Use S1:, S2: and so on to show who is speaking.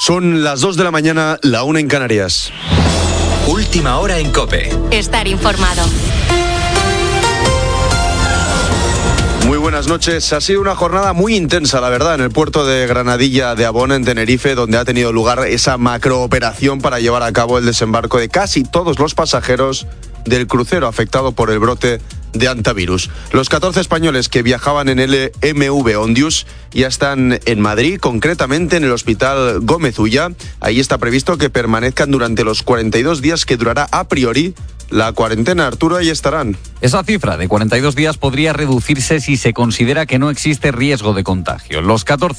S1: Son las 2 de la mañana, la 1 en Canarias.
S2: Última hora en COPE.
S3: Estar informado.
S1: Muy buenas noches. Ha sido una jornada muy intensa, la verdad, en el puerto de Granadilla de Abona, en Tenerife, donde ha tenido lugar esa macrooperación para llevar a cabo el desembarco de casi todos los pasajeros del crucero afectado por el brote de hantavirus. Los 14 españoles que viajaban en el MV Ondius ya están en Madrid, concretamente en el Hospital Gómez Ulla. Ahí está previsto que permanezcan durante los 42 días que durará a priori la cuarentena. Arturo, ahí estarán.
S4: Esa cifra de 42 días podría reducirse si se considera que no existe riesgo de contagio. Los 14